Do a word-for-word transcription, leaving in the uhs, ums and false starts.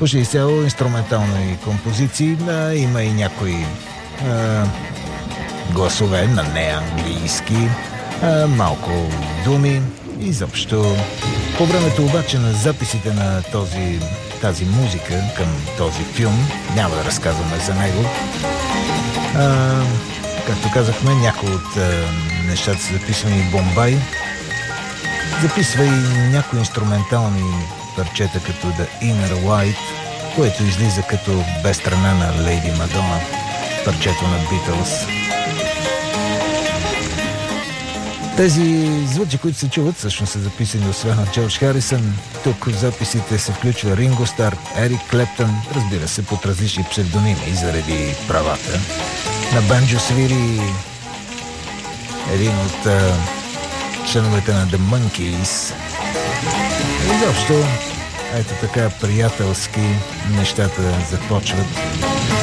почти изцяло инструментални композиции, а, има и някои а, гласове на неанглийски, а, малко думи изобщо. По времето обаче на записите на този, тази музика към този филм, няма да разказваме за него, а, както казахме, някои от а, нещата са записвани в Бомбай. Записва и някои инструментални парчета като The Inner Light, което излиза като без страна на Lady Madonna, парчето на Beatles. Тези звуци, които се чуват, всъщност са записани освен от Джордж Харисън. Тук в записите се включва Ринго Стар, Ерик Клептън, разбира се, под различни псевдоними заради правата. На банджо свири един от а, членовете на The Monkees. Изобщо, ето така приятелски нещата започват.